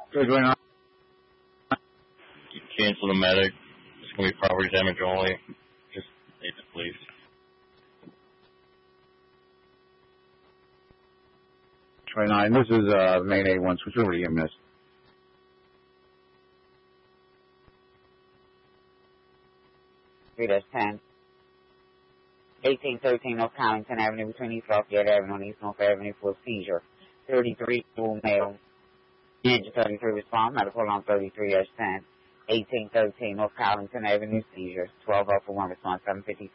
What's going on? Cancel the medic. It's going to be property damage only. Just need the police. This is main A1. Switch over to EMS. That's 10. 1813 North Collington Avenue between East Lafayette Avenue and East North Avenue for a seizure. 33 full male. Engine 33 respond. Medical on 33-10. 1813 North Collington Avenue seizure. 12 for 1 response. 756.